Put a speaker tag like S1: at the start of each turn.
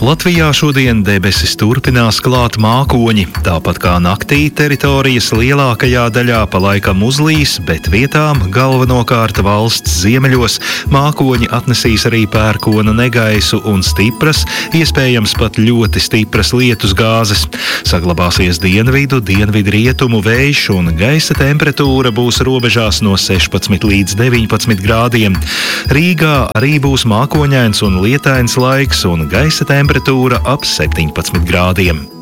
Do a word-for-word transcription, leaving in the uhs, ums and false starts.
S1: Latvijā šodien debesis turpinās klāt mākoņi, tāpat kā naktī teritorijas lielākajā daļā pa laikam uzlīs, bet vietām, galvenokārt valsts ziemeļos, mākoņi atnesīs arī pērkona negaisu un stipras, iespējams pat ļoti stipras lietus gāzes. Saglabāsies dienvidu, dienvidu rietumu vējš un gaisa temperatūra būs robežās no sešpadsmit līdz deviņpadsmit grādiem. Rīgā arī būs mākoņains un lietains laiks un gaisa temperatūra ap septiņpadsmit grādiem.